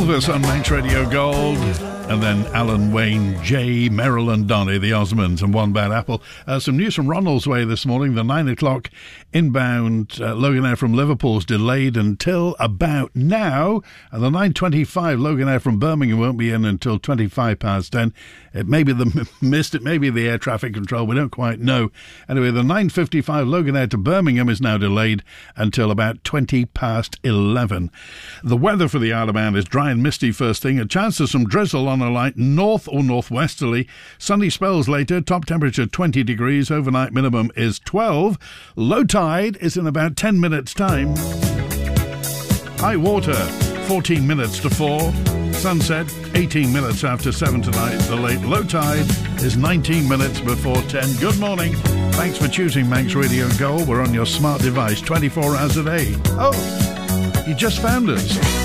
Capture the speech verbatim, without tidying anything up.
Elvis on Manx Radio Gold, and then Alan Wayne, Jay, Merrill and Donny, the Osmonds, and One Bad Apple. Uh, some news from Ronald's Way this morning. The nine o'clock inbound uh, Loganair from Liverpool's delayed until about now, and the nine twenty-five Loganair from Birmingham won't be in until twenty-five past ten. It may be the mist, it may be the air traffic control, we don't quite know. Anyway, the nine fifty-five Loganair to Birmingham is now delayed until about twenty past eleven. The weather for the Isle of Man is dry and misty first thing, a chance of some drizzle on a light north or northwesterly, sunny spells later, top temperature twenty degrees, overnight minimum is twelve, low tide is in about ten minutes time, high water fourteen minutes to four, sunset eighteen minutes after seven tonight, the late low tide is nineteen minutes before ten. Good morning, thanks for choosing Manx Radio Gold. We're on your smart device twenty-four hours a day. Oh, you just found us.